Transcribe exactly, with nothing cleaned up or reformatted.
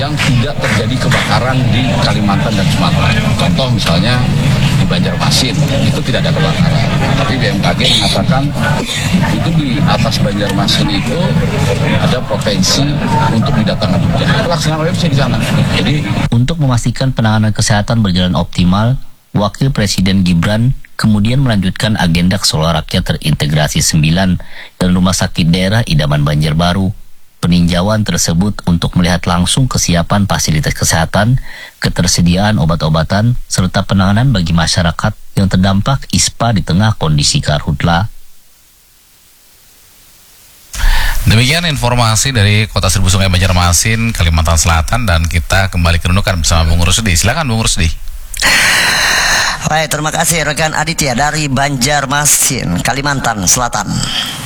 yang tidak terjadi kebakaran di Kalimantan dan Sumatera. Contoh misalnya di Banjarmasin itu tidak ada kebakaran, tapi B M K G mengatakan itu di atas Banjarmasin itu ada potensi untuk didatangkan hujan. Pelaksanaan bisa di sana. Jadi untuk memastikan penanganan kesehatan berjalan optimal, Wakil Presiden Gibran kemudian melanjutkan agenda Solo Rakyat Terintegrasi sembilan dan Rumah Sakit Daerah Idaman Banjarbaru. Peninjauan tersebut untuk melihat langsung kesiapan fasilitas kesehatan, ketersediaan obat-obatan, serta penanganan bagi masyarakat yang terdampak I S P A di tengah kondisi karhutla. Demikian informasi dari Kota Seribu Sungai Banjarmasin, Kalimantan Selatan, dan kita kembali ke Nunukan bersama Bung Rusdi. Silakan Bung Rusdi. Baik, terima kasih rekan Aditya dari Banjarmasin, Kalimantan Selatan.